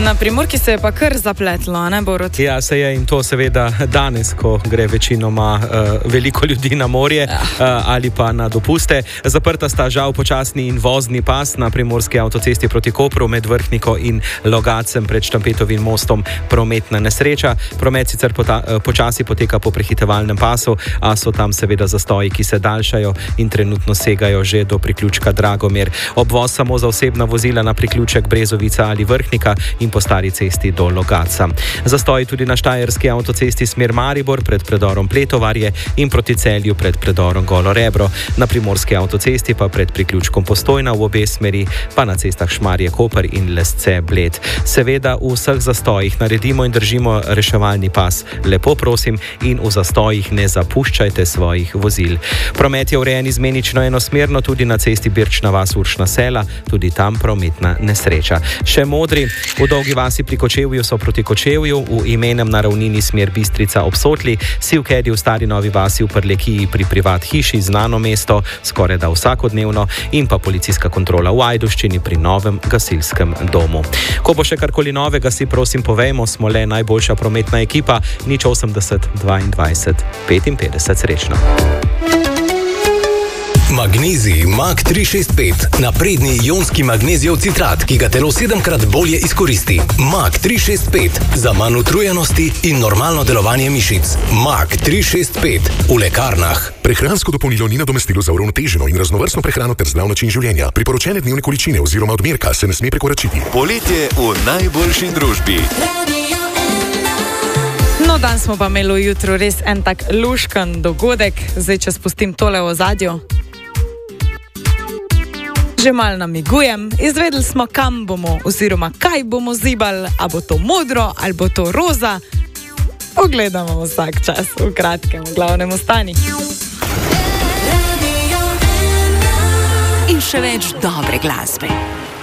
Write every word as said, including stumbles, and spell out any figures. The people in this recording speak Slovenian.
Na Primorki se je pa kar zapletlo, ne Borut? Ja, se je in to seveda danes, ko gre večinoma uh, veliko ljudi na morje uh, ali pa na dopuste. Zaprta sta žal počasni in vozni pas na primorski avtocesti proti Kopru med Vrhniko in Logacem pred Štampetovim mostom. Prometna nesreča. Promet sicer pota, uh, počasi poteka po prehitevalnem pasu, a so tam seveda zastoji, ki se daljšajo in trenutno segajo že do priključka Dragomir. Obvoz samo za osebna vozila na priključek Brezovica ali Vrhnika in po stari cesti do Logaca. Zastoji tudi na štajerski avtocesti smer Maribor pred predorom Pletovarje in proti Celju pred predorom Golo Rebro. Na primorski avtocesti pa pred priključkom Postojna v obe smeri, pa na cestah Šmarje Koper in Lesce Bled. Seveda v vseh zastojih naredimo in držimo reševalni pas. Lepo prosim in v zastojih ne zapuščajte svojih vozil. Promet je urejen izmenično enosmerno tudi na cesti Birčna vas Uršna Sela, tudi tam prometna nesreča. Še modri, v Dolgi vasi pri Kočevju so proti Kočevju, v Imenem na ravnini smer Bistrica ob Sotli, Sivkedi v Stari Novi vasi v Prlekiji pri privat hiši, znano mesto, skoraj da vsakodnevno, in pa policijska kontrola v Ajdovščini pri novem gasilskem domu. Ko bo še karkoli novega, si prosim povejmo, smo le najboljša prometna ekipa, nič osemdeset dvaindvajset petinpetdeset, srečno. Magnezij Mag tri šest pet. Napredni ionski magnezijev citrat, ki ga telo sedemkrat bolje izkoristi. Mag tri šest pet. Za manj utrujenosti in normalno delovanje mišic. Mag tri šest pet. V lekarnah. Prehransko dopolnilo ni nadomestilo za uravnoteženo in raznovrstno prehrano ter zdrav način življenja. Priporočene dnevne količine oziroma odmerka se ne sme prekoračiti. Poletje v najboljši družbi. No, dan smo pa imeli jutro res en tak luškan dogodek. Zdaj, če spustim tole v ozadju. Že malo namigujem, izvedeli smo, kam bomo oziroma kaj bomo zibali, a bo to modro ali bo to roza. Pogledamo vsak čas, v kratkem, v glavnem ostani. In še več dobre glasbe.